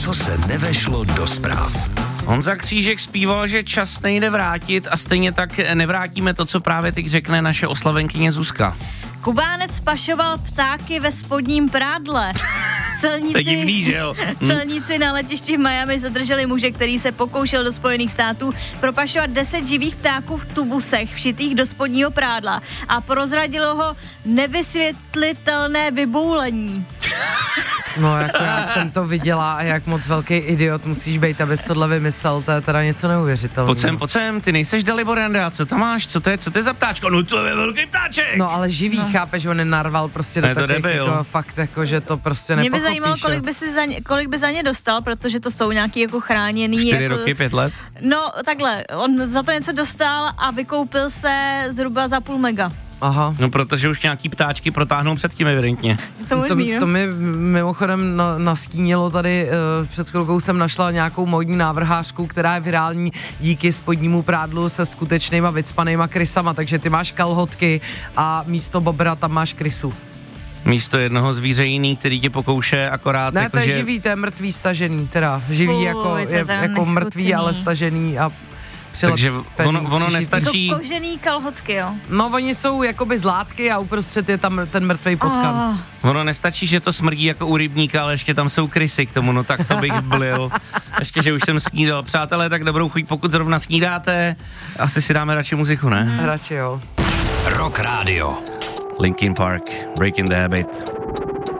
Co se nevešlo do zpráv. Honza Křížek zpíval, že čas nejde vrátit a stejně tak nevrátíme to, co právě teď řekne naše oslavenkyně Zuzka. Kubánec pašoval ptáky ve spodním prádle. Celníci na letišti v Miami zadrželi muže, který se pokoušel do Spojených států propašovat 10 živých ptáků v tubusech všitých do spodního prádla a prozradilo ho nevysvětlitelné vyboulení. No, jako já jsem to viděla a jak moc velký idiot musíš být, abys tohle vymyslel, to je teda něco neuvěřitelného. Pojď sem, ty nejseš Dalibor Janda, co tam máš, co to je za ptáčko? No to je velký ptáček! No ale živý, chápeš, on je narval prostě do takových jako fakt, jako, že to prostě nepochopíš. Mě by zajímalo, kolik by za ně dostal, protože to jsou nějaký jako chráněný. 4 jako, roky, 5 let? No takhle, on za to něco dostal a vykoupil se zhruba za $0,5 mega. Aha. No protože už nějaký ptáčky protáhnou předtím evidentně. To mi mimochodem nastínilo tady, před chvilkou jsem našla nějakou módní návrhářku, která je virální díky spodnímu prádlu se skutečnýma vycpanýma krysama, takže ty máš kalhotky a místo bobra tam máš krysu. Místo jednoho zvíře jiný, který tě pokouše akorát. Ne, jako, to je že... živý, to je mrtvý stažený, teda živý jako mrtvý, ale stažený a takže ono nestačí. Jako kožený kalhotky, jo? No, oni jsou jakoby z látky a uprostřed je tam ten mrtvej potkan. Ono nestačí, že to smrdí jako u rybníka, ale ještě tam jsou krysy k tomu, no tak to bych blil. Ještě, že už jsem snídal. Přátelé, tak dobrou chuť, pokud zrovna snídáte, asi si dáme radši muziku, ne? Radši jo. Rock Radio. Linkin Park, Breaking the Habit.